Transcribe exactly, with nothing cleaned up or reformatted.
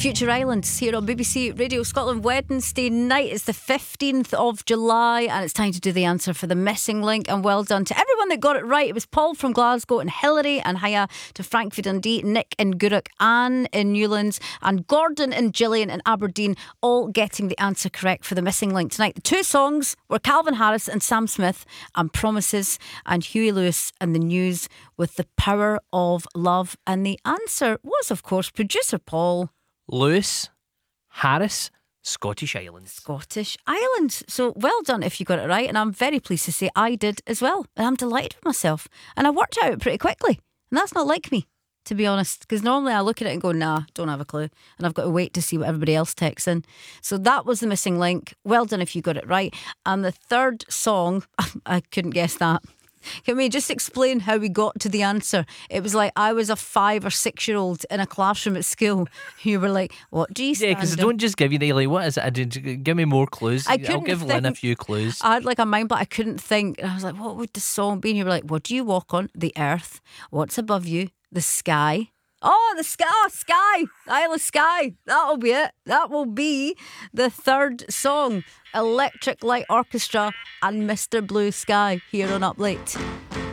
Future Islands here on B B C Radio Scotland. Wednesday night is the fifteenth of July and it's time to do the answer for the missing link. And well done to everyone that got it right. It was Paul from Glasgow and Hilary, and hiya to Frank for Dundee, Nick in Gourock, Anne in Newlands, and Gordon and Gillian in Aberdeen, all getting the answer correct for the missing link tonight. The two songs were Calvin Harris and Sam Smith and Promises, and Huey Lewis and the News with The Power of Love. And the answer was, of course, producer Paul. Lewis, Harris, Scottish Islands. Scottish Islands. So well done if you got it right. And I'm very pleased to say I did as well. And I'm delighted with myself. And I worked out pretty quickly. And that's not like me, to be honest. Because normally I look at it and go, nah, don't have a clue. And I've got to wait to see what everybody else texts in. So that was the missing link. Well done if you got it right. And the third song, I couldn't guess that. Can we just explain how we got to the answer? It was like I was a five or six year old in a classroom at school. You were like, what do you stand Yeah, because on? don't just give you the, like, what is it? I did, give me more clues. I I'll couldn't give Lynn a think. few clues. I had like a mind, but I couldn't think. And I was like, what would the song be? And you were like, what do you walk on? The earth. What's above you? The sky. Oh, the sky, oh, sky, Isle of Skye. That'll be it. That will be the third song. Electric Light Orchestra and Mister Blue Sky here on Up Late.